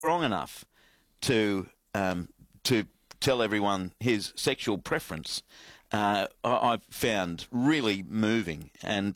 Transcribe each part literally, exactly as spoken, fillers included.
strong enough to um, to tell everyone his sexual preference, uh, I, I've found really moving. And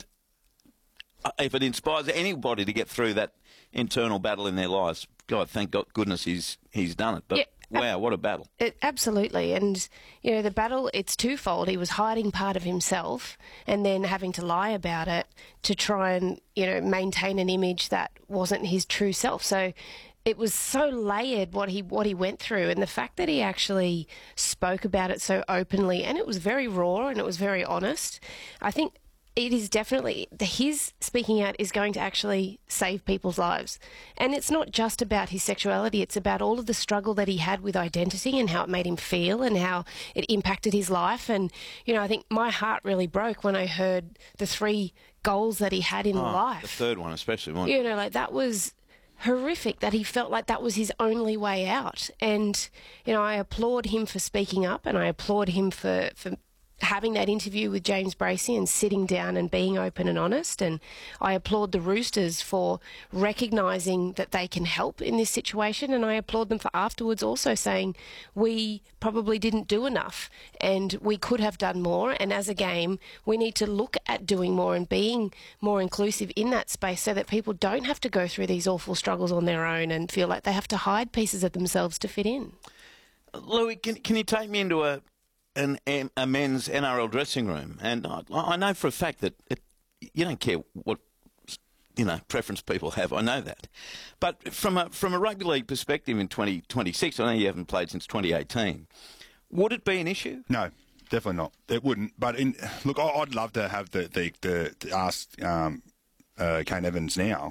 if it inspires anybody to get through that internal battle in their lives, God, thank God, goodness he's he's done it. But yeah, wow, what a battle! It, absolutely, and you know the battle. It's twofold. He was hiding part of himself, and then having to lie about it to try and you know maintain an image that wasn't his true self. So it was so layered what he what he went through, and the fact that he actually spoke about it so openly, and it was very raw and it was very honest. I think it is definitely, his speaking out is going to actually save people's lives. And it's not just about his sexuality, it's about all of the struggle that he had with identity and how it made him feel and how it impacted his life. And, you know, I think my heart really broke when I heard the three goals that he had in oh, life. The third one especially. Wasn't you know, like that was horrific, that he felt like that was his only way out. And, you know, I applaud him for speaking up, and I applaud him for, for having that interview with James Bracey and sitting down and being open and honest. And I applaud the Roosters for recognising that they can help in this situation, and I applaud them for afterwards also saying we probably didn't do enough and we could have done more, and as a game we need to look at doing more and being more inclusive in that space so that people don't have to go through these awful struggles on their own and feel like they have to hide pieces of themselves to fit in. Louis, can, can you take me into a An, a men's N R L dressing room? And I, I know for a fact that it, you don't care what you know preference people have. I know that, but from a from a rugby league perspective in twenty twenty-six, I know you haven't played since twenty eighteen. Would it be an issue? No, definitely not. It wouldn't. But in, look, I'd love to have the the, the, the ask um, uh, Kane Evans now,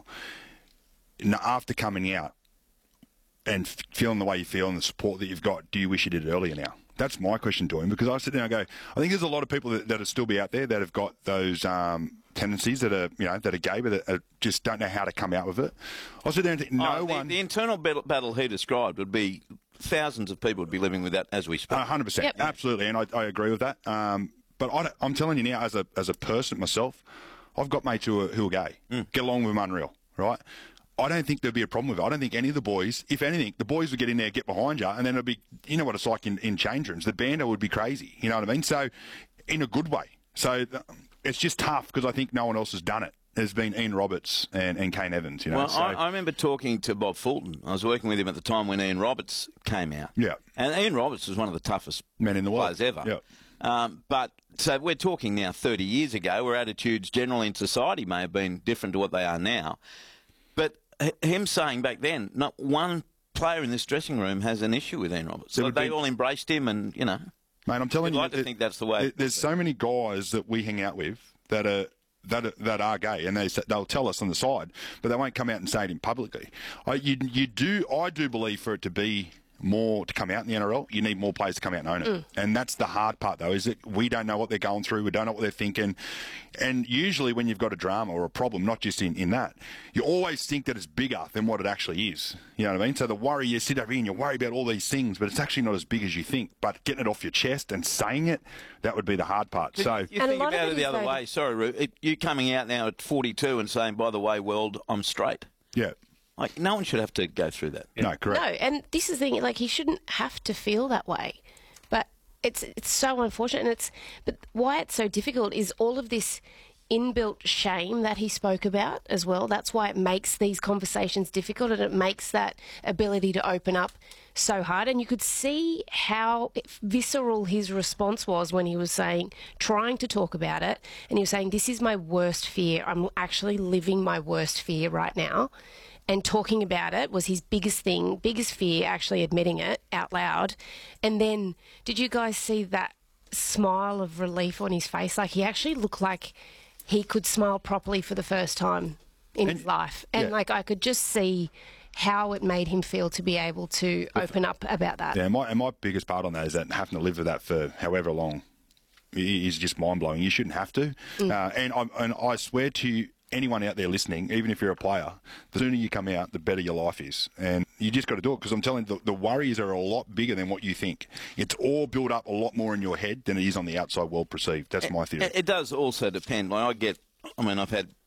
after coming out and feeling the way you feel and the support that you've got. Do you wish you did it earlier now? That's my question to him, because I sit there and go, I think there's a lot of people that, that will still be out there that have got those um, tendencies that are, you know, that are gay, but that are, just don't know how to come out with it. I sit there and think, no oh, the, one... The internal battle, battle he described would be, thousands of people would be living with that as we speak. one hundred percent, yep. Absolutely, and I, I agree with that. Um, but I I'm telling you now, as a as a person myself, I've got mates who are, who are gay. Mm. Get along with them unreal, right? I don't think there'd be a problem with it. I don't think any of the boys, if anything, the boys would get in there, get behind you, and then it'd be, you know what it's like in, in change rooms. The banter would be crazy. You know what I mean? So, in a good way. So, it's just tough because I think no one else has done it. There's been Ian Roberts and, and Kane Evans. You know. Well, so, I, I remember talking to Bob Fulton. I was working with him at the time when Ian Roberts came out. Yeah. And Ian Roberts was one of the toughest men in the world players ever. Yeah. Um, but so we're talking now thirty years ago, where attitudes generally in society may have been different to what they are now. But him saying back then, not one player in this dressing room has an issue with Ian Roberts. So they be, all embraced him, and you know, mate, I'm telling you'd you, like to it, think that's the way. It, there's so many guys that we hang out with that are that are, that are gay, and they they'll tell us on the side, but they won't come out and say it publicly. I, you you do I do believe for it to be more to come out in the N R L, you need more players to come out and own it. Mm. And that's the hard part, though, is that we don't know what they're going through. We don't know what they're thinking. And usually when you've got a drama or a problem, not just in, in that, you always think that it's bigger than what it actually is. You know what I mean? So the worry, you sit over here and you worry about all these things, but it's actually not as big as you think. But getting it off your chest and saying it, that would be the hard part. So you think about it the other way. Sorry, Ru, it, you coming out now at forty-two and saying, by the way, world, I'm straight. Yeah. Like, no one should have to go through that. No, correct. No, and this is the thing, like, he shouldn't have to feel that way. But it's it's so unfortunate. And it's but why it's so difficult is all of this inbuilt shame that he spoke about as well. That's why it makes these conversations difficult, and it makes that ability to open up so hard. And you could see how visceral his response was when he was saying, trying to talk about it, and he was saying, this is my worst fear. I'm actually living my worst fear right now. And talking about it was his biggest thing, biggest fear, actually admitting it out loud. And then, did you guys see that smile of relief on his face? Like, he actually looked like he could smile properly for the first time in and, his life. And, yeah. like, I could just see how it made him feel to be able to open up about that. Yeah, my, and my biggest part on that is that having to live with that for however long is just mind-blowing. You shouldn't have to. Mm. Uh, and, I, and I swear to you, anyone out there listening, even if you're a player, the sooner you come out, the better your life is. And you just got to do it, because I'm telling you, the, the worries are a lot bigger than what you think. It's all built up a lot more in your head than it is on the outside world perceived. That's my theory. It, it does also depend. Like I get, I mean, I've had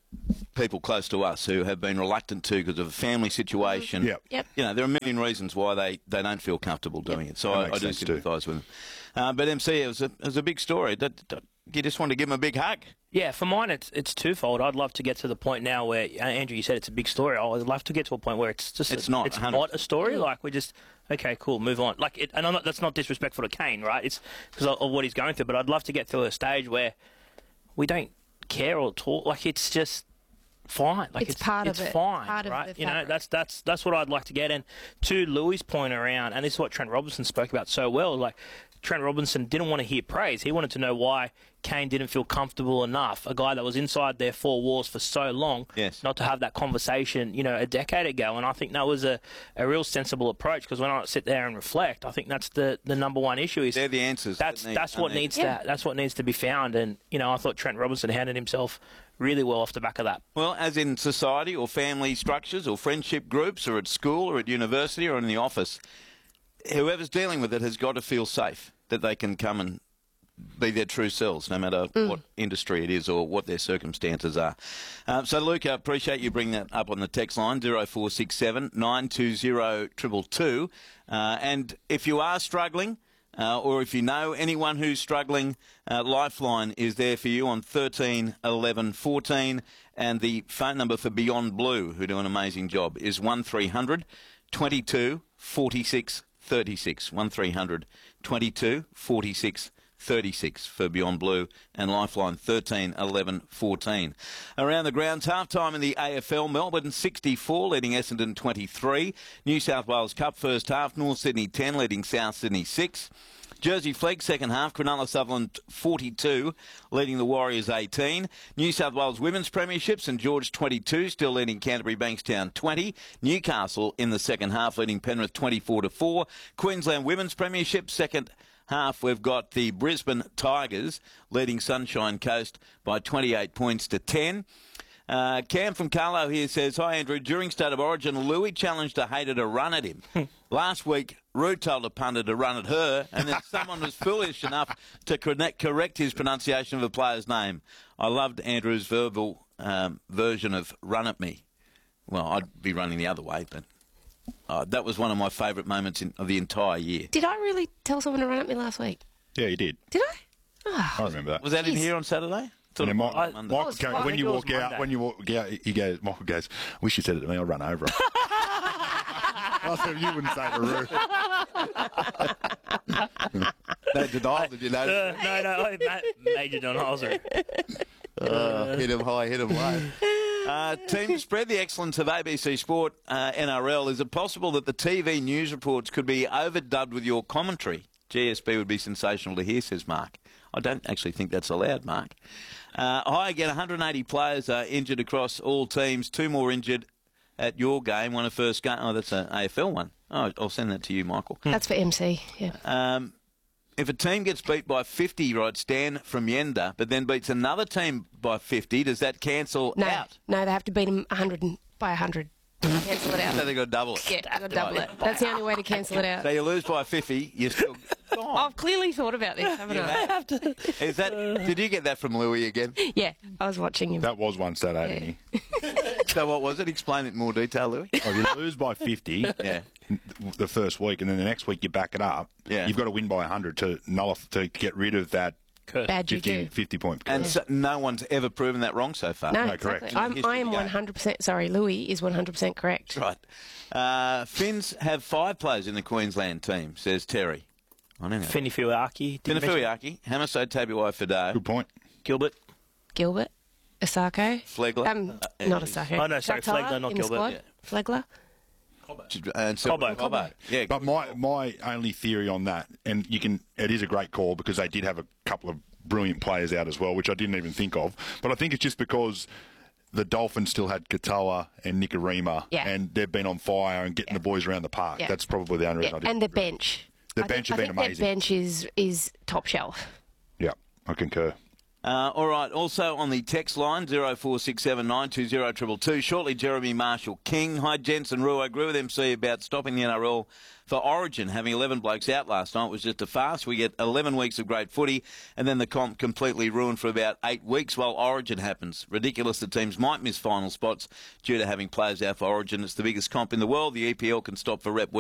people close to us who have been reluctant to because of a family situation. Yep. Yep. You know, there are a million reasons why they, they don't feel comfortable doing Yep. it. So That I, makes I do sense too. sympathise with them. Uh, but M C, it was a, it was a big story. That, that, you just want to give them a big hug. Yeah, for mine, it's it's twofold. I'd love to get to the point now where, uh, Andrew, you said it's a big story. I'd love to get to a point where it's just It's a, not, it's one hundred percent. not a story. Like, we just, okay, cool, move on. Like, it, and I'm not, that's not disrespectful to Kane, right? It's because of, of what he's going through. But I'd love to get to a stage where we don't care or talk. Like, it's just fine. Like, It's it's, part of it's it. fine, Part of right? the You know, fabric. that's that's that's what I'd like to get. And to Louis' point around, and this is what Trent Robinson spoke about so well. Like, Trent Robinson didn't want to hear praise. He wanted to know why Kane didn't feel comfortable enough. A guy that was inside their four walls for so long, Yes. not to have that conversation, you know, a decade ago. And I think that was a, a real sensible approach, because when I sit there and reflect, I think that's the, the number one issue. Is They're the answers. That's that need- that's what need- needs Yeah. to that's what needs to be found. And you know, I thought Trent Robinson handled himself really well off the back of that. Well, as in society or family structures or friendship groups or at school or at university or in the office, whoever's dealing with it has got to feel safe that they can come and be their true selves, no matter what industry it is or what their circumstances are. Uh, so, Luke, I appreciate you bringing that up on the text line, zero four six seven, nine two zero, two two two. Uh, and if you are struggling, uh, or if you know anyone who's struggling, uh, Lifeline is there for you on thirteen eleven fourteen. And the phone number for Beyond Blue, who do an amazing job, is one three hundred, twenty-two, forty-six, thirty-six. one three hundred, twenty-two, forty-six, thirty-six for Beyond Blue, and Lifeline thirteen eleven fourteen. Around the grounds, half-time in the A F L, Melbourne sixty-four, leading Essendon twenty-three. New South Wales Cup first half, North Sydney ten, leading South Sydney six. Jersey Flegg second half, Cronulla Sutherland forty-two, leading the Warriors eighteen. New South Wales Women's Premiership, St George twenty-two, still leading Canterbury Bankstown twenty. Newcastle in the second half, leading Penrith twenty-four to four. Queensland Women's Premiership, second half, we've got the Brisbane Tigers leading Sunshine Coast by twenty-eight points to ten. Uh, Cam from Carlo here says, hi Andrew, during State of Origin, Louis challenged a hater to run at him. Last week, Rude told a punter to run at her, and then someone was foolish enough to connect, correct his pronunciation of a player's name. I loved Andrew's verbal um, version of run at me. Well, I'd be running the other way, but uh, that was one of my favourite moments in, of the entire year. Did I really tell someone to run at me last week? Yeah, you did. Did I? I remember that. Was that in Jeez. here on Saturday? And then Mi- I- Monday. Michael was came- fine. when I you think it walk was out, Monday. when you walk out, he goes, Michael goes, wish you said it to me, I'll run over him. I said, you wouldn't say to Roo. No denial, did you know? Uh, no, no, I- Ma- Major Don Holzer. Uh, hit him high, hit him low. Uh, team, spread the excellence of A B C Sport uh, N R L. Is it possible that the T V news reports could be overdubbed with your commentary? G S B would be sensational to hear, says Mark. I don't actually think that's allowed, Mark. Uh, hi again, one hundred eighty players are injured across all teams. Two more injured at your game. One a first game. Oh, that's an A F L one. Oh, I'll send that to you, Michael. That's for M C, yeah. Um, if a team gets beat by fifty, right, Stan from Yenda, but then beats another team by fifty, does that cancel No, out? no, they have to beat them one hundred and, by one hundred. Cancel it So out. they've got to double it. Yeah, got to double it. That's the only way to cancel it out. So you lose by fifty, you're still gone. I've clearly thought about this, haven't I? Is that? Did you get that from Louis again? Yeah, I was watching him. That was one Saturday, didn't he? So what was it? Explain it in more detail, Louis. Oh, if you lose by fifty Yeah. the first week, and then the next week you back it up, Yeah. you've got to win by one hundred to nullify, to get rid of that Bad fifty, juju. fifty point curse. And so, no one's ever proven that wrong so far. No, No, exactly. correct. I'm, History I am of the game. one hundred percent, sorry, Louis is one hundred percent correct. That's right. Uh, Finns have five players in the Queensland team, says Terry. I don't know. Finny Fuaki. Did you mention- Finafuiaki, Hamaso Tabuai Fado, Good point. Gilbert. Gilbert, Asako. Flegler. Um, Uh, not Asako. Oh, no, sorry, Shatar Flegler, not in the Gilbert. squad. Flegler. and so Cobbo. Cobbo. Yeah. But my my only theory on that, and you can, it is a great call because they did have a couple of brilliant players out as well, which I didn't even think of. But I think it's just because the Dolphins still had Katoa and Nicarima, Yeah. and they've been on fire and getting Yeah. the boys around the park. Yeah. That's probably the only reason Yeah, I didn't. and the bench. The I bench think, have been I think amazing. Their bench is, is top shelf. Yeah, I concur. Uh, all right, also on the text line, zero four six seven nine two zero two two two, shortly Jeremy Marshall-King. Hi, gents and Rue. I agree with M C about stopping the N R L for Origin. Having eleven blokes out last night was just a farce. We get eleven weeks of great footy, and then the comp completely ruined for about eight weeks while Origin happens. Ridiculous that teams might miss final spots due to having players out for Origin. It's the biggest comp in the world. The E P L can stop for rep